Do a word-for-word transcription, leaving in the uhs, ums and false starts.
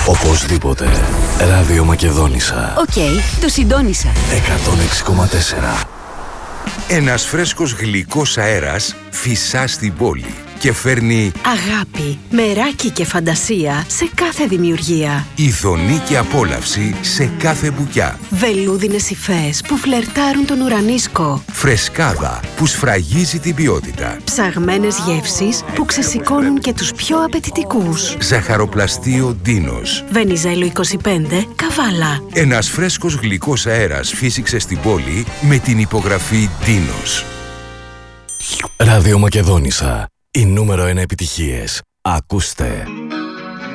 Οπωσδήποτε. Ράδιο Μακεδόνισσα. Οκ, okay, το συντόνισα. εκατόν έξι κόμμα τέσσερα. Ένας φρέσκος γλυκός αέρας φυσά στην πόλη και φέρνει αγάπη, μεράκι και φαντασία σε κάθε δημιουργία. ειδονή και απόλαυση σε κάθε μπουκιά. Βελούδινες υφές που φλερτάρουν τον ουρανίσκο. Φρεσκάδα που σφραγίζει την ποιότητα. Ψαγμένες γεύσεις που ξεσηκώνουν και τους πιο απαιτητικούς. Ζαχαροπλαστείο Ντίνος. Βενιζέλο είκοσι πέντε, Καβάλα. Ένας φρέσκος γλυκός αέρας φύσηξε στην πόλη με την υπογραφή Ντίνος. Ράδιο Μακεδόνισσα. Η νούμερο ένα επιτυχίες. Ακούστε.